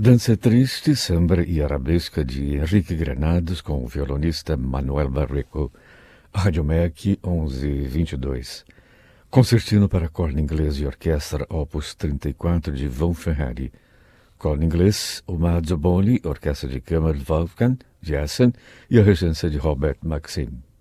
Dança Triste, Samba e Arabesca de Henrique Granados com o violonista Manuel Barreco. Rádio MEC 1122. Concertino para corno inglês e orquestra Opus 34 de Von Ferrari. Corno inglês, Omar Zoboni, orquestra de câmara Wolfgang de Essen e a regência de Robert Maxim.